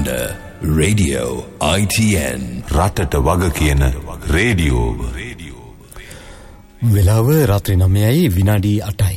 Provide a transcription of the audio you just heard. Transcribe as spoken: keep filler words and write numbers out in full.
Alexander Radio I T N රටට වග කියන රේඩියෝව. වෙලාව රාත්‍රී නවයයි විනාඩි අටයි.